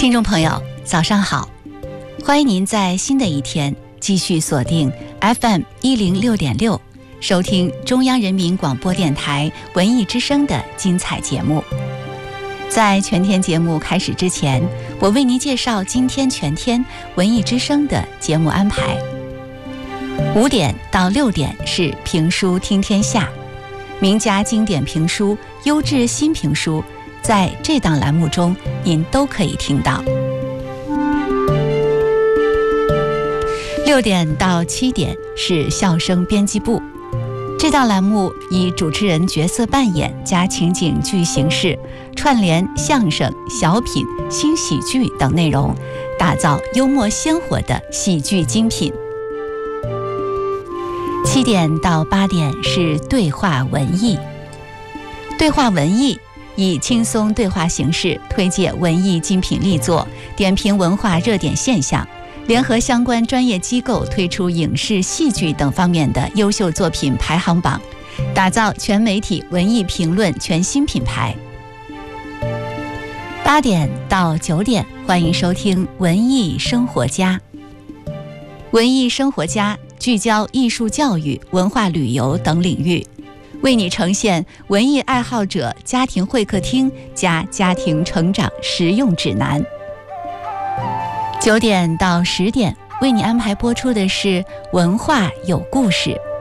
听众朋友，早上好，欢迎您在新的一天继续锁定 FM106.6，收听中央人民广播电台文艺之声的精彩节目。在全天节目开始之前，我为您介绍今天全天文艺之声的节目安排。5点到6点是评书听天下，名家经典评书、优质新评书，在这档栏目中您都可以听到。6点到7点是笑声编辑部，这档栏目以主持人角色扮演加情景剧形式，串联相声、小品、新喜剧等内容，打造幽默鲜活的喜剧精品。7点到8点是对话文艺，对话文艺以轻松对话形式推介文艺精品力作，点评文化热点现象，联合相关专业机构推出影视、戏剧等方面的优秀作品排行榜，打造全媒体文艺评论全新品牌。8点到9点，欢迎收听文艺生活家。文艺生活家聚焦艺术教育、文化旅游等领域，为你呈现文艺爱好者家庭会客厅加家庭成长实用指南。9点到10点，为你安排播出的是文化有故事，